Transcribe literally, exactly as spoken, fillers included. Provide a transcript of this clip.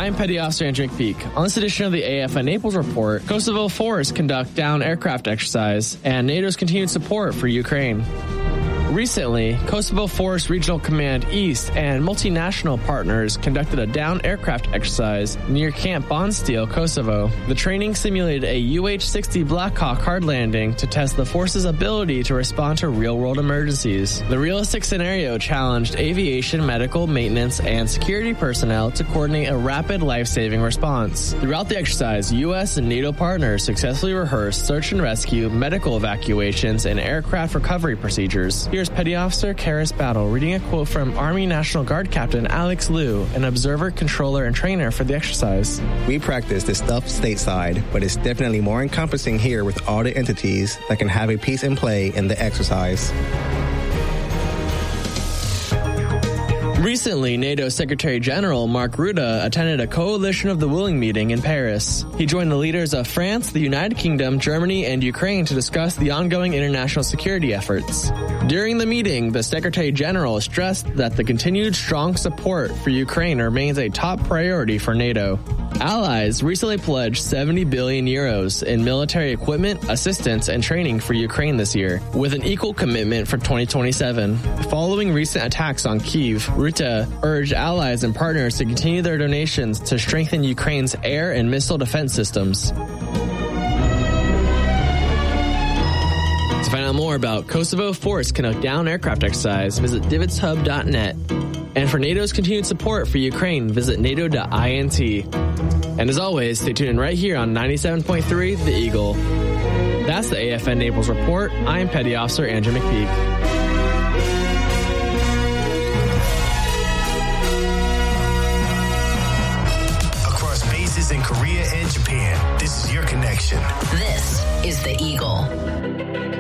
I'm Petty Officer Andrew McPeak. On this edition of the A F N Naples Report, Kosovo forces conduct down aircraft exercise and NATO's continued support for Ukraine. Recently, Kosovo Force Regional Command East and multinational partners conducted a down aircraft exercise near Camp Bonsteel, Kosovo. The training simulated a U H sixty Black Hawk hard landing to test the force's ability to respond to real-world emergencies. The realistic scenario challenged aviation, medical, maintenance, and security personnel to coordinate a rapid life-saving response. Throughout the exercise, U S and NATO partners successfully rehearsed search and rescue, medical evacuations, and aircraft recovery procedures. Here's Petty Officer Karis Battle reading a quote from Army National Guard Captain Alex Liu, an observer, controller, and trainer for the exercise. We practice this stuff stateside, but it's definitely more encompassing here with all the entities that can have a piece in play in the exercise. Recently, NATO Secretary General Mark Rutte attended a Coalition of the Willing meeting in Paris. He joined the leaders of France, the United Kingdom, Germany, and Ukraine to discuss the ongoing international security efforts. During the meeting, the Secretary General stressed that the continued strong support for Ukraine remains a top priority for NATO. Allies recently pledged seventy billion euros in military equipment, assistance, and training for Ukraine this year, with an equal commitment for twenty twenty-seven. Following recent attacks on Kyiv, Rutte urged allies and partners to continue their donations to strengthen Ukraine's air and missile defense systems. To find out more about Kosovo Force Conduct Down Aircraft Exercise, visit divots hub dot net. And for NATO's continued support for Ukraine, visit nato dot int. And as always, stay tuned in right here on ninety-seven point three The Eagle. That's the A F N Naples Report. I'm Petty Officer Andrew McPeak. In Korea and Japan, this is your connection. This is The Eagle.